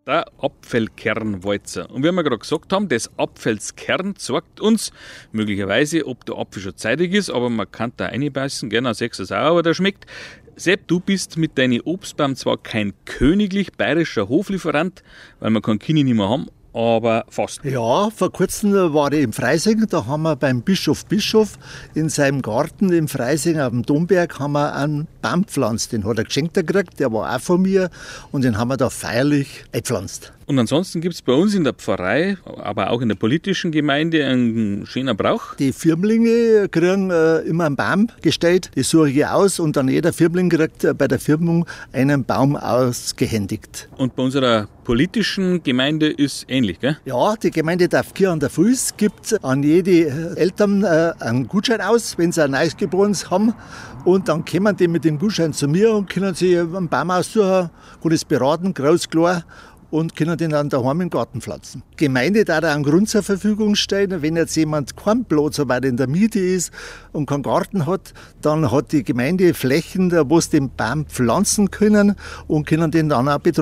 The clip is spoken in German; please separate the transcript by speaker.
Speaker 1: Der Apfelkernwalzer. Und wie wir gerade gesagt haben, das Apfelskern zeigt uns möglicherweise, ob der Apfel schon zeitig ist, aber man kann da reinbeißen, gerne, 6 ist auch, aber der schmeckt. Sepp, du bist mit deinen Obstbaum zwar kein königlich bayerischer Hoflieferant, weil wir keinen Kini nicht mehr haben, aber fast.
Speaker 2: Ja, vor kurzem war ich im Freising, da haben wir beim Bischof in seinem Garten im Freising auf dem Domberg haben wir einen Baum gepflanzt. Den hat er geschenkt gekriegt, der war auch von mir und den haben wir da feierlich eingepflanzt.
Speaker 1: Und ansonsten gibt es bei uns in der Pfarrei, aber auch in der politischen Gemeinde einen schönen Brauch.
Speaker 2: Die Firmlinge kriegen immer einen Baum gestellt, die suche ich aus und dann jeder Firmling kriegt bei der Firmung einen Baum ausgehändigt.
Speaker 1: Und bei unserer politischen Gemeinde ist ähnlich, gell?
Speaker 2: Ja, die Gemeinde Taufkirchen an der Fuß gibt an jede Eltern einen Gutschein aus, wenn sie ein Neugeborenen haben. Und dann kommen die mit dem Gutschein zu mir und können sich einen Baum aussuchen, kann es beraten, groß, klar, und können den dann daheim im Garten pflanzen. Die Gemeinde darf einen Grund zur Verfügung stellen. Wenn jetzt jemand keinen Platz so weit in der Miete ist und keinen Garten hat, dann hat die Gemeinde Flächen, wo sie den Baum pflanzen können und können den dann auch betreuen.